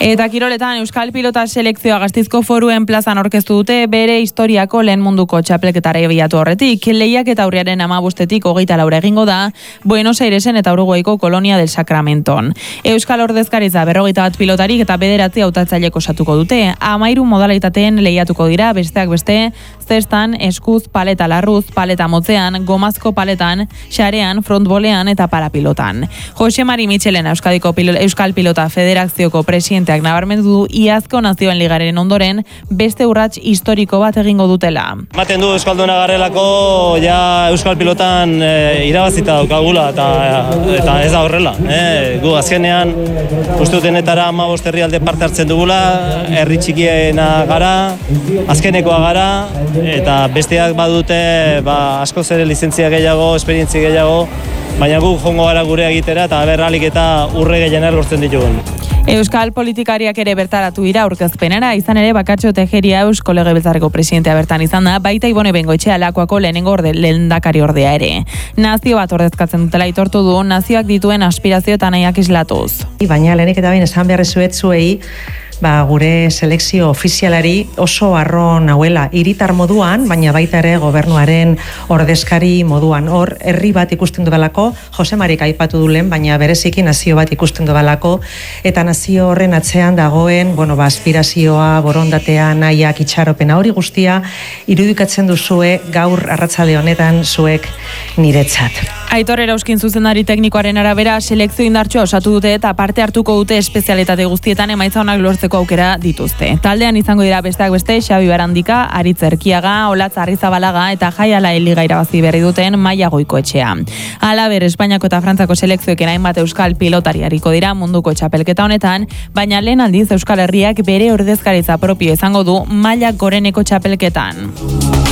Eta kiroletan Euskal Pilota selekzioa Gasteizko Foruen plazan aurkeztu dute bere historiako lehen munduko txapelketara bilatu horretik. Lehiaketa urriaren 15etik 24 egingo da Buenos Airesen eta Uruguaiko Kolonia del Sacramenton. Euskal Ordezkaritza 41 pilotarik eta 9 hautatzailek osatuko dute. 13 modalitateen lehiatuko dira, besteak beste, zestan, eskuz, paleta larruz, paleta motzean, gomazko paletan, xarean, frontbolean eta parapilotan. Jose Mari Michelena Euskal Pilota Federazzioko presidenteak nabarmendu du iazko nazioen ligaren ondoren beste urrats historiko bat egingo dutela. Ematen du euskalduna garelako ja Euskal Pilotan irabazita daukagula eta ez da horrela. Gu azkenean uste dutenetara 15 herrialde parte hartzen dugula, herri txikiena gara, azkenekoa gara, eta besteak badute askoz ere lizentzia gehiago, esperientzia gehiago, baina gu jongo gara gure egitera eta berralik eta urre gehienak lortzen ditugun. Euskal politikariak ere bertaratu dira aurkezpenera, izan ere Bakartxo Tejeria Eusko Legebiltzarreko presidentea bertan izan da, baita Ibone Bengoetxea Lakuako lehenengo lehendakari ordea ere. Nazio bat ordezkatzen dutela aitortu du, nazioak dituen aspirazio eta nahiak islatuz. Baina lehenik eta bain esan beharrezuet zuei, gure selekzio ofizialari oso harro nauela, hiritar moduan, baina baita ere gobernuaren ordezkari moduan. Hor, herri bat ikusten duelako, Jose Marik aipatu du lehen, baina bereziki nazio bat ikusten duelako, eta nazio horren atzean dagoen, aspirazioa, borondatea, nahiak, itxaropena, hori guztia, irudikatzen duzue gaur arratsalde honetan zuek niretzat. Aitor Erauskin zuzendari teknikoaren arabera, selekzio indartsua osatu dute eta parte hartuko dute espezialitate guztietan emaitza onak lortzeko aukera dituzte. Taldean izango dira besteak beste Xabi Barandika, Aritz Erkiaga, Olatz Arrizabalaga eta Jaiala Eliga irabazi berri duten Maia Goikoetxea. Halaber, Espainiako eta Frantzako selekzioekin hainbat euskal pilotari ariko dira munduko txapelketa honetan, baina lehen aldiz Euskal Herriak bere ordezkaritza propio izango du maila goreneko txapelketan.